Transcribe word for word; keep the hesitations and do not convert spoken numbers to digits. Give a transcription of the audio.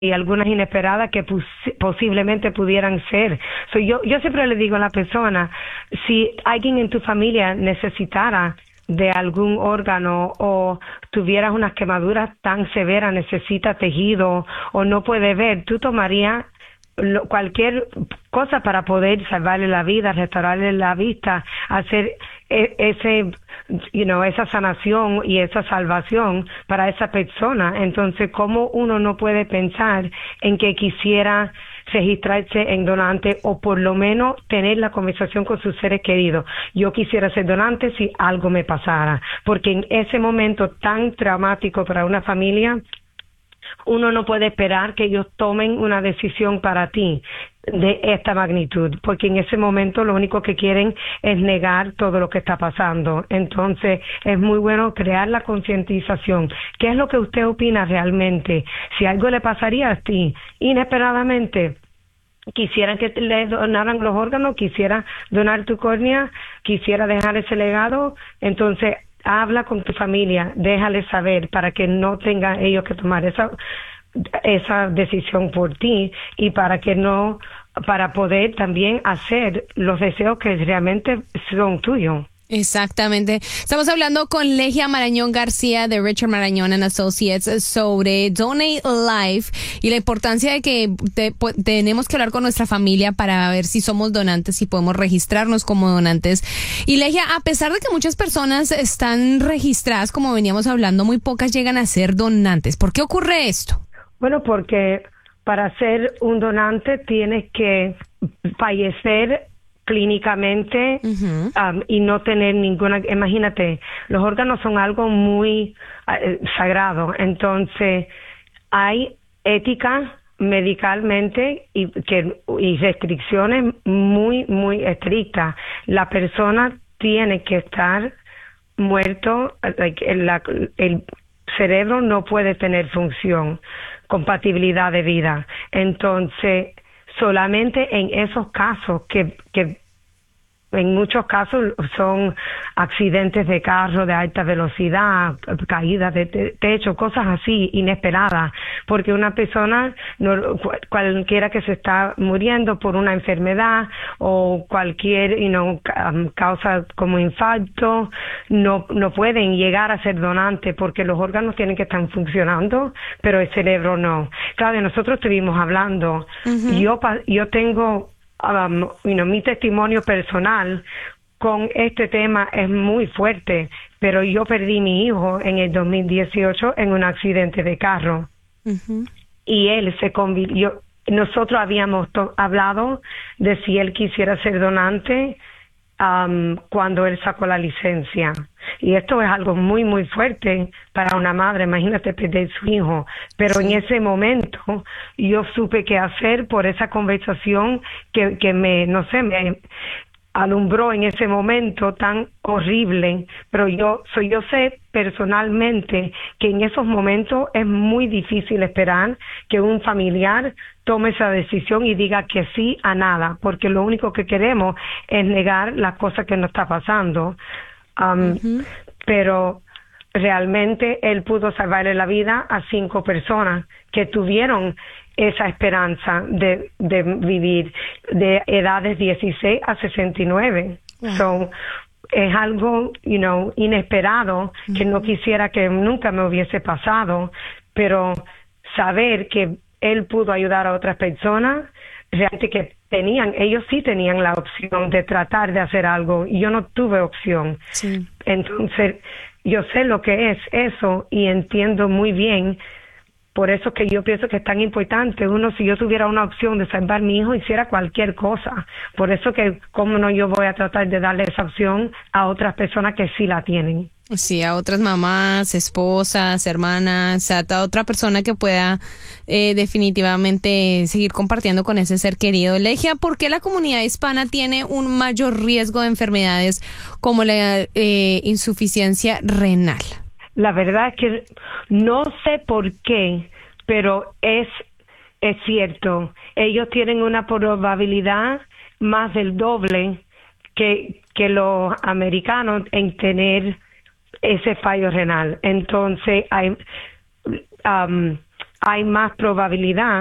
y algunas inesperadas que pos posiblemente pudieran ser. So, yo, yo siempre le digo a la persona, si alguien en tu familia necesitara de algún órgano o tuvieras unas quemaduras tan severas, necesita tejido o no puede ver, tú tomarías lo, cualquier cosa para poder salvarle la vida, restaurarle la vista, hacer e ese, you know, esa sanación y esa salvación para esa persona. Entonces, ¿cómo uno no puede pensar en que quisiera registrarse en donante o por lo menos tener la conversación con sus seres queridos? Yo quisiera ser donante si algo me pasara, porque en ese momento tan traumático para una familia, uno no puede esperar que ellos tomen una decisión para ti de esta magnitud, porque en ese momento lo único que quieren es negar todo lo que está pasando. Entonces es muy bueno crear la concientización. ¿Qué es lo que usted opina realmente? Si algo le pasaría a ti inesperadamente, quisieran que le donaran los órganos, quisiera donar tu córnea, quisiera dejar ese legado, entonces habla con tu familia, déjale saber para que no tengan ellos que tomar esa esa decisión por ti y para que no, para poder también hacer los deseos que realmente son tuyos. Exactamente. Estamos hablando con Legia Marañón García de Richard Marañón and Associates sobre Donate Life y la importancia de que te, pues, tenemos que hablar con nuestra familia para ver si somos donantes y podemos registrarnos como donantes. Y Legia, a pesar de que muchas personas están registradas, como veníamos hablando, muy pocas llegan a ser donantes. ¿Por qué ocurre esto? Bueno, porque para ser un donante tienes que fallecer clínicamente uh-huh. um, y no tener ninguna, imagínate, los órganos son algo muy uh, sagrado, entonces hay ética medicalmente y, que, y restricciones muy, muy estrictas. La persona tiene que estar muerto, like, el, la, el cerebro no puede tener función, compatibilidad de vida, entonces solamente en esos casos que, que en muchos casos son accidentes de carro de alta velocidad, caídas de te techo, cosas así inesperadas, porque una persona, no, cualquiera que se está muriendo por una enfermedad o cualquier you know, causa como infarto, no, no pueden llegar a ser donantes porque los órganos tienen que estar funcionando, pero el cerebro no. Claro, nosotros estuvimos hablando, uh-huh. yo, yo tengo Um, you know, mi testimonio personal con este tema es muy fuerte, pero yo perdí mi hijo en el dos mil dieciocho en un accidente de carro uh-huh. y él se convirtió, nosotros habíamos hablado de si él quisiera ser donante um, cuando él sacó la licencia. Y esto es algo muy, muy fuerte para una madre, imagínate perder su hijo. Pero sí. En ese momento yo supe qué hacer por esa conversación que, que me, no sé, me alumbró en ese momento tan horrible. Pero yo, so, yo sé personalmente que en esos momentos es muy difícil esperar que un familiar tome esa decisión y diga que sí a nada, porque lo único que queremos es negar las cosas que nos está pasando. Um, uh-huh. Pero realmente él pudo salvarle la vida a cinco personas que tuvieron esa esperanza de, de vivir de edades dieciséis a sesenta y nueve. Uh-huh. So, es algo, you know, inesperado uh-huh. que no quisiera que nunca me hubiese pasado, pero saber que él pudo ayudar a otras personas, realmente que tenían, ellos sí tenían la opción de tratar de hacer algo y yo no tuve opción. Sí. Entonces, yo sé lo que es eso y entiendo muy bien, por eso que yo pienso que es tan importante. Uno, si yo tuviera una opción de salvar a mi hijo, hiciera cualquier cosa. Por eso que, cómo no, yo voy a tratar de darle esa opción a otras personas que sí la tienen. Sí, a otras mamás, esposas, hermanas, a otra persona que pueda eh, definitivamente seguir compartiendo con ese ser querido. Legia, ¿por qué la comunidad hispana tiene un mayor riesgo de enfermedades como la eh, insuficiencia renal? La verdad es que no sé por qué, pero es, es cierto. Ellos tienen una probabilidad más del doble que, que los americanos en tener ese fallo renal. Entonces, hay, um, hay más probabilidad